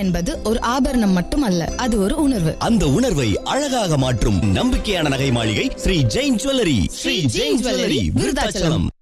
என்பது ஒரு ஆபரணம் மட்டுமல்ல, அது ஒரு உணர்வு. அந்த உணர்வை அழகாக மாற்றும் நம்பிக்கையான நகை மாளிகை ஸ்ரீ ஜெயின் ஜுவல்லரி. ஸ்ரீ ஜெயின் ஜுவல்லரி, விருத்தாச்சலம்.